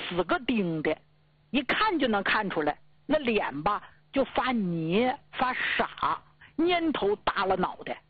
死个钉的，一看就能看出来，那脸吧就发捏发傻，蔫头耷了脑袋。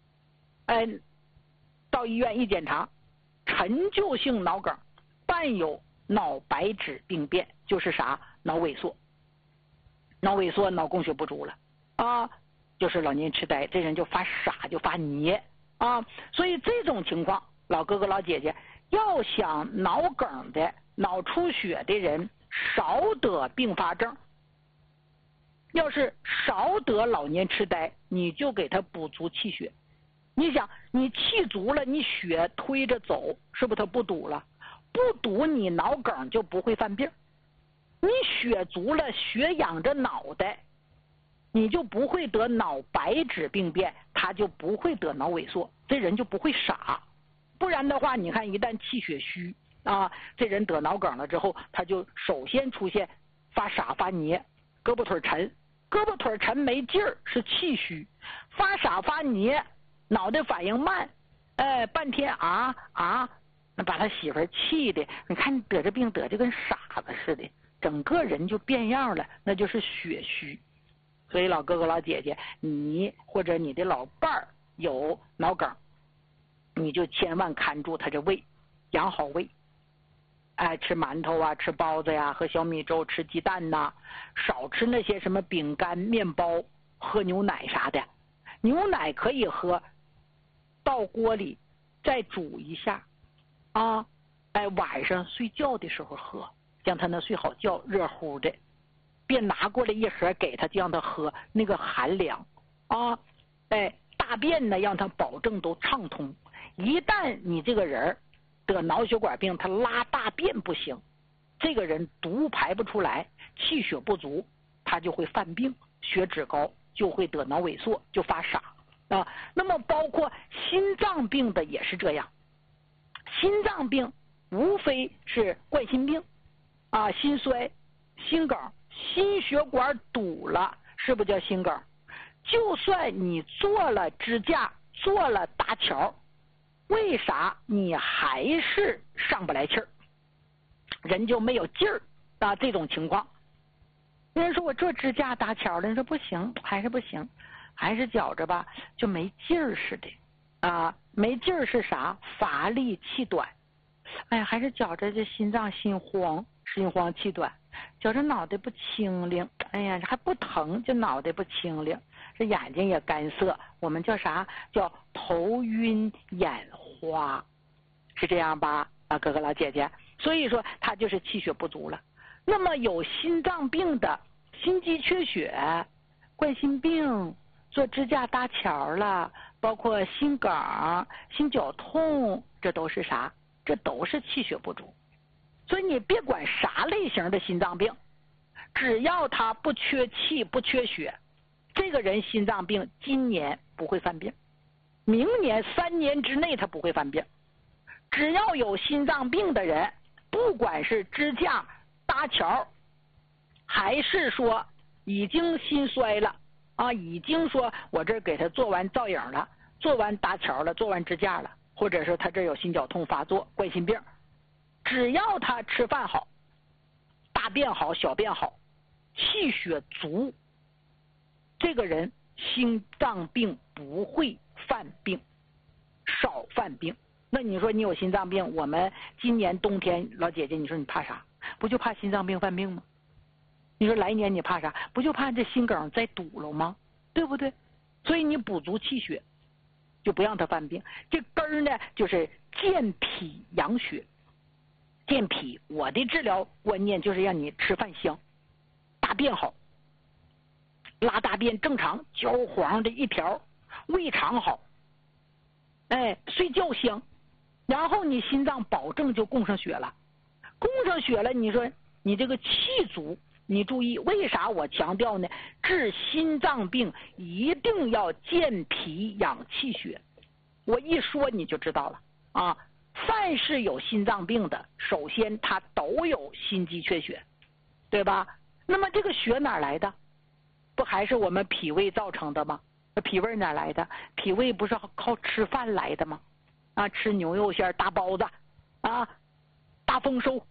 到医院一检查，陈旧性脑梗伴有脑白质病变，就是啥？脑萎缩。脑萎缩，脑供血不足了啊，就是老年痴呆，这人就发傻，就发捏啊。所以这种情况，老哥哥老姐姐要想脑梗的、脑出血的人少得并发症，要是少得老年痴呆，你就给他补足气血。你想，你气足了，你血推着走，是不是它不堵了？不堵，你脑梗就不会犯病。你血足了，血养着脑袋，你就不会得脑白质病变，他就不会得脑萎缩，这人就不会傻。不然的话，你看一旦气血虚啊，这人得脑梗了之后，他就首先出现发傻发捏，胳膊腿沉，胳膊腿沉没劲儿是气虚，发傻发捏，脑袋反应慢，半天那把他媳妇儿气的，你看你得这病得就跟傻子似的，整个人就变样了，那就是血虚。所以老哥哥老姐姐，你或者你的老伴儿有脑梗，你就千万看住他这胃，养好胃。吃馒头啊，吃包子呀，喝小米粥，吃鸡蛋呐，少吃那些什么饼干、面包，喝牛奶啥的。牛奶可以喝，倒锅里再煮一下啊，晚上睡觉的时候喝，让他能睡好觉，热乎的。别拿过来一盒给他，就让他喝，那个寒凉啊。大便呢让他保证都畅通。一旦你这个人得脑血管病，他拉大便不行，这个人毒排不出来，气血不足，他就会犯病，血脂高，就会得脑萎缩，就发傻啊。那么包括心脏病的也是这样，心脏病无非是冠心病啊，心衰、心梗，心血管堵了，是不是叫心梗？就算你做了支架，做了搭桥，为啥你还是上不来气儿？人就没有劲儿啊！这种情况，有人说我做支架搭桥了，你说不行，还是不行，还是觉着吧，就没劲儿似的啊！没劲儿是啥？乏力气短。还是觉着这心脏心慌气短，觉着脑袋不清灵，还不疼，就脑袋不清灵，这眼睛也干涩，我们叫啥？叫头晕眼花，是这样吧？哥哥老姐姐，所以说他就是气血不足了。那么有心脏病的，心肌缺血、冠心病，做支架搭桥了，包括心梗、心绞痛，这都是啥？这都是气血不足。所以你别管啥类型的心脏病，只要他不缺气不缺血，这个人心脏病今年不会犯病，明年3年之内他不会犯病。只要有心脏病的人，不管是支架搭桥，还是说已经心衰了啊，已经说我这给他做完造影了，做完搭桥了，做完支架了，或者是他这有心绞痛发作、冠心病，只要他吃饭好，大便好，小便好，气血足，这个人心脏病不会犯病，少犯病。那你说你有心脏病，我们今年冬天，老姐姐，你说你怕啥？不就怕心脏病犯病吗？你说来年你怕啥？不就怕这心梗再堵了吗？对不对？所以你补足气血，就不让他犯病。这根儿呢，就是健脾养血。健脾，我的治疗观念就是让你吃饭香，大便好，拉大便正常，焦黄的一条，胃肠好，睡觉香，然后你心脏保证就供上血了，供上血了，你说你这个气足，你注意为啥我强调呢？治心脏病一定要健脾养气血，我一说你就知道了啊。凡是有心脏病的，首先他都有心肌缺血，对吧？那么这个血哪来的？不还是我们脾胃造成的吗？脾胃哪来的？脾胃不是靠吃饭来的吗？吃牛肉馅、大包子大丰收，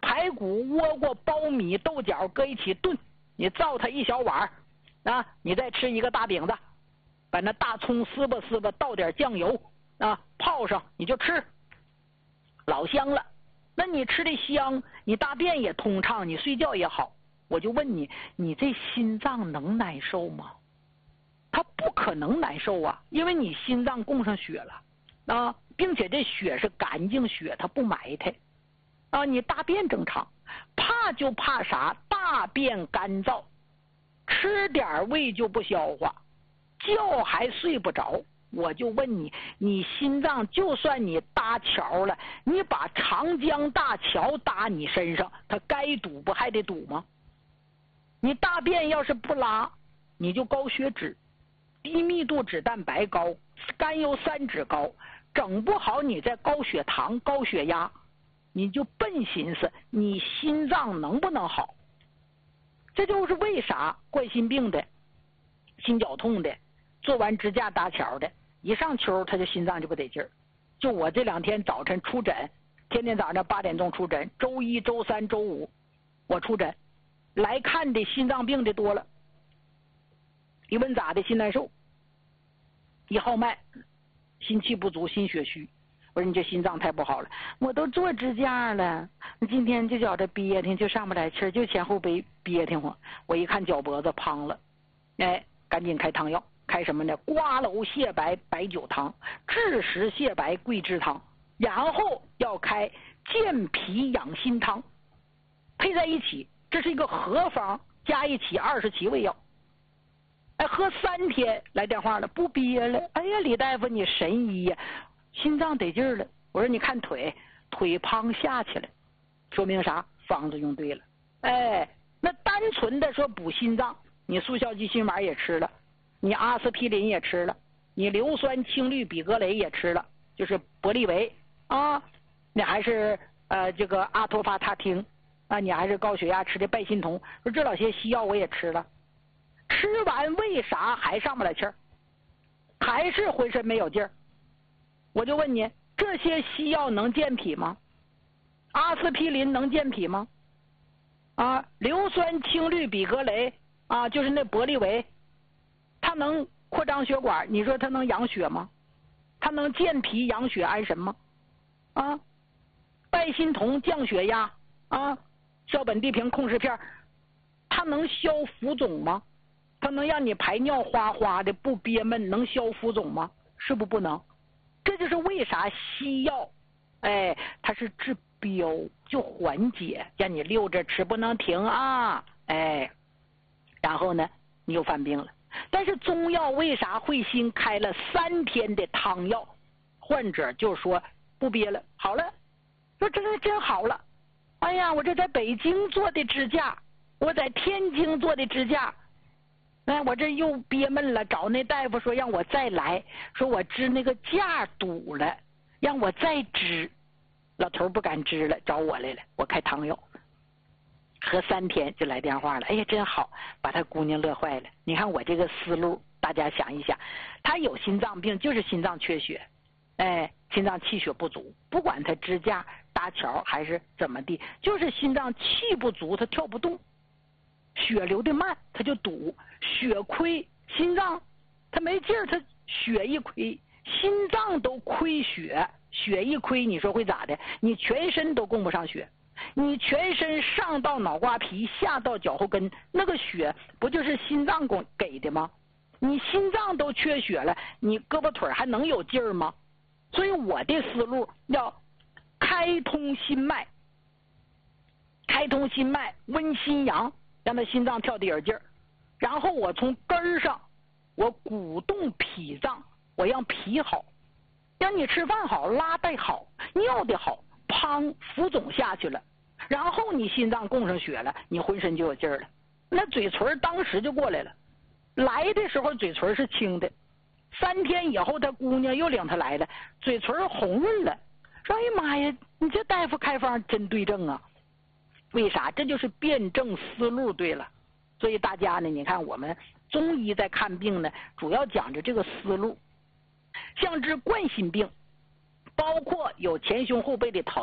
排骨、倭瓜、苞米、豆角搁一起炖，你造它一小碗啊，你再吃一个大饼子，把那大葱撕吧撕吧，倒点酱油啊，泡上你就吃，老香了。那你吃的香，你大便也通畅，你睡觉也好。我就问你，你这心脏能难受吗？它不可能难受啊，因为你心脏供上血了啊，并且这血是干净血，它不埋汰啊。你大便正常，怕就怕啥？大便干燥，吃点胃就不消化，觉还睡不着。我就问你，你心脏就算你搭桥了，你把长江大桥搭你身上，它该堵不还得堵吗？你大便要是不拉，你就高血脂，低密度脂蛋白高，甘油三酯高，整不好你在高血糖、高血压，你就笨寻思你心脏能不能好。这就是为啥冠心病的、心绞痛的、做完支架搭桥的，一上秋他就心脏就不得劲儿。就我这2天早晨出诊，天天早上8点钟出诊，周一、周三、周五我出诊，来看的心脏病的多了。一问咋的？心难受，一号脉，心气不足，心血虚。我说你这心脏太不好了，我都做支架了，今天就觉着憋挺，就上不来气儿，就前后憋挺慌。我一看脚脖子胖了，哎，赶紧开汤药，开什么呢？瓜蒌蟹白白酒汤、枳实蟹白桂枝汤，然后要开健脾养心汤，配在一起，这是一个合方，加一起20期胃药。哎，喝3天，来电话了，不憋了。哎呀，李大夫你神医呀，心脏得劲儿了。我说你看腿胖下去了，说明啥？方子用对了。哎，那单纯的说补心脏，你速效救心丸也吃了，你阿司匹林也吃了，你硫酸氢氯吡格雷也吃了，就是博利维啊，你还是这个阿托伐他汀啊，你还是高血压吃的拜心酮。说这老些西药我也吃了，吃完为啥还上不来气儿？还是浑身没有劲儿？我就问你，这些西药能健脾吗？阿司匹林能健脾吗？啊，硫酸氢氯吡格雷啊，就是那博利维，它能扩张血管，你说它能养血吗？它能健脾养血安神吗？啊，拜心酮降血压啊，硝苯地平控制片，它能消浮肿吗？它能让你排尿哗哗的不憋闷，能消浮肿吗？是不能？这就是为啥西药，哎，它是治标就缓解，让你溜着吃不能停啊，哎，然后呢你又犯病了。但是中药为啥会新开了3天的汤药，患者就说不憋了，好了，说真好了。哎呀，我这在北京做的支架，我在天津做的支架。哎，我这又憋闷了，找那大夫说让我再来，说我支那个架堵了，让我再支。老头不敢支了，找我来了，我开汤药，喝3天就来电话了。哎呀，真好，把他姑娘乐坏了。你看我这个思路，大家想一想，他有心脏病，就是心脏缺血，哎，心脏气血不足，不管他支架搭桥还是怎么地，就是心脏气不足，他跳不动。血流的慢，它就堵，血亏，心脏它没劲儿，它血一亏，心脏都亏血，血一亏，你说会咋的？你全身都供不上血，你全身上到脑瓜皮，下到脚后跟，那个血不就是心脏给的吗？你心脏都缺血了，你胳膊腿还能有劲儿吗？所以我的思路要开通心脉，开通心脉，温心阳，让他心脏跳得有劲儿，然后我从根儿上，我鼓动脾脏，我让脾好，让你吃饭好，拉带好，尿的好，胖浮肿下去了，然后你心脏供上血了，你浑身就有劲儿了，那嘴唇当时就过来了。来的时候嘴唇是青的，3天以后他姑娘又领他来了，嘴唇红润了，说哎呀妈呀，你这大夫开方真对症啊。为啥？这就是辩证思路对了。所以大家呢，你看我们中医在看病呢，主要讲究这个思路。像治冠心病，包括有前胸后背的疼，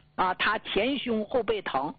啊，他前胸后背疼，